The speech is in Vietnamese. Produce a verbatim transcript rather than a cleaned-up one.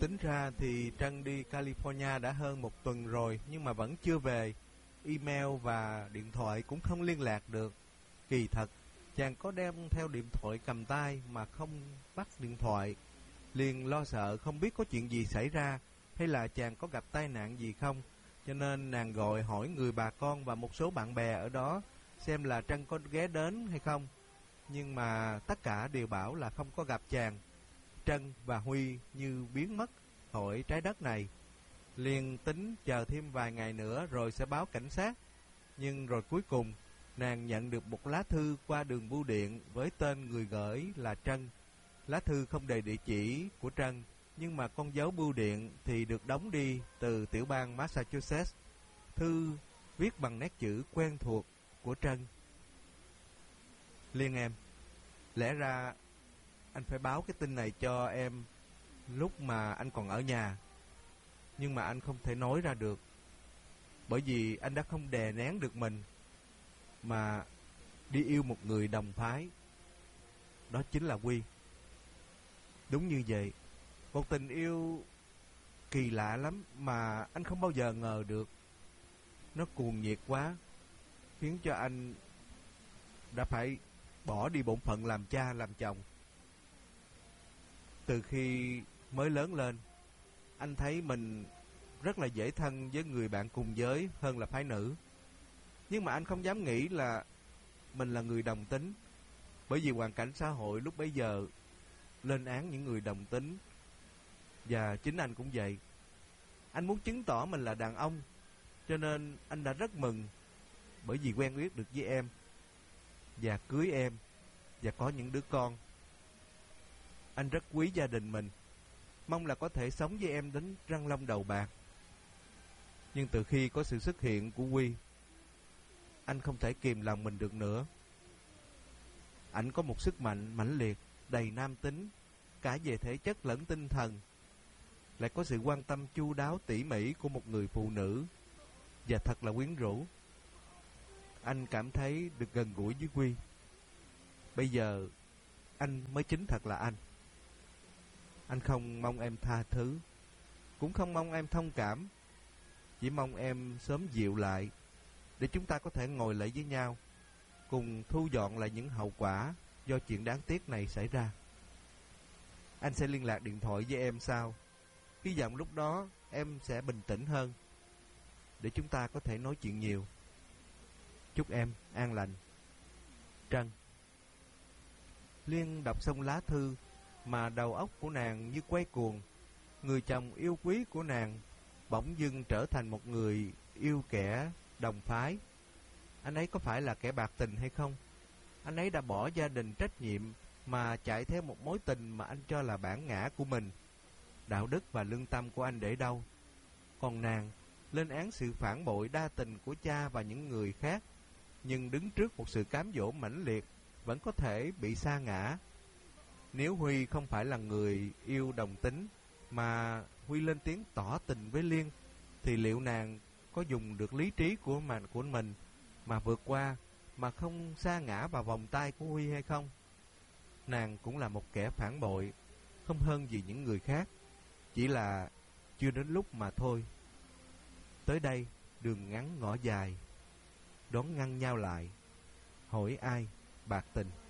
Tính ra thì Trân đi California đã hơn một tuần rồi, nhưng mà vẫn chưa về. Email và điện thoại cũng không liên lạc được. Kỳ thật, chàng có đem theo điện thoại cầm tay mà không bắt điện thoại. Liền lo sợ không biết có chuyện gì xảy ra, hay là chàng có gặp tai nạn gì không. Cho nên nàng gọi hỏi người bà con và một số bạn bè ở đó xem là Trân có ghé đến hay không. Nhưng mà tất cả đều bảo là không có gặp chàng. Trân và Huy như biến mất khỏi trái đất này. Liền tính chờ thêm vài ngày nữa rồi sẽ báo cảnh sát. Nhưng rồi cuối cùng nàng nhận được một lá thư qua đường bưu điện với tên người gửi là Trân. Lá thư không đề địa chỉ của Trân, nhưng mà con dấu bưu điện thì được đóng đi từ tiểu bang Massachusetts. Thư viết bằng nét chữ quen thuộc của Trân. Liên em, lẽ ra anh phải báo cái tin này cho em lúc mà anh còn ở nhà, nhưng mà anh không thể nói ra được, bởi vì anh đã không đè nén được mình mà đi yêu một người đồng phái. Đó chính là Huy. Đúng như vậy, một tình yêu kỳ lạ lắm mà anh không bao giờ ngờ được. Nó cuồng nhiệt quá, khiến cho anh đã phải bỏ đi bổn phận làm cha làm chồng. Từ khi mới lớn lên, anh thấy mình rất là dễ thân với người bạn cùng giới hơn là phái nữ. Nhưng mà anh không dám nghĩ là mình là người đồng tính, bởi vì hoàn cảnh xã hội lúc bấy giờ lên án những người đồng tính. Và chính anh cũng vậy. Anh muốn chứng tỏ mình là đàn ông, cho nên anh đã rất mừng bởi vì quen biết được với em và cưới em và có những đứa con. Anh rất quý gia đình mình, mong là có thể sống với em đến răng long đầu bạc. Nhưng từ khi có sự xuất hiện của Huy, anh không thể kìm lòng mình được nữa. Anh có một sức mạnh mãnh liệt, đầy nam tính, cả về thể chất lẫn tinh thần, lại có sự quan tâm chu đáo tỉ mỉ của một người phụ nữ, và thật là quyến rũ. Anh cảm thấy được gần gũi với Huy. Bây giờ anh mới chính thật là anh. Anh không mong em tha thứ, cũng không mong em thông cảm, chỉ mong em sớm dịu lại, để chúng ta có thể ngồi lại với nhau, cùng thu dọn lại những hậu quả do chuyện đáng tiếc này xảy ra. Anh sẽ liên lạc điện thoại với em sau. Hy vọng lúc đó em sẽ bình tĩnh hơn, để chúng ta có thể nói chuyện nhiều. Chúc em an lành. Trân. Liên đọc xong lá thư mà đầu óc của nàng như quay cuồng. Người chồng yêu quý của nàng bỗng dưng trở thành một người yêu kẻ đồng phái. Anh ấy có phải là kẻ bạc tình hay không? Anh ấy đã bỏ gia đình trách nhiệm mà chạy theo một mối tình mà anh cho là bản ngã của mình. Đạo đức và lương tâm của anh để đâu? Còn nàng lên án sự phản bội đa tình của cha và những người khác, nhưng đứng trước một sự cám dỗ mãnh liệt vẫn có thể bị sa ngã. Nếu Huy không phải là người yêu đồng tính mà Huy lên tiếng tỏ tình với Liên, thì liệu nàng có dùng được lý trí của mình, của mình mà vượt qua, mà không sa ngã vào vòng tay của Huy hay không? Nàng cũng là một kẻ phản bội, không hơn gì những người khác, chỉ là chưa đến lúc mà thôi. Tới đây đường ngắn ngõ dài, đón ngăn nhau lại, hỏi ai bạc tình.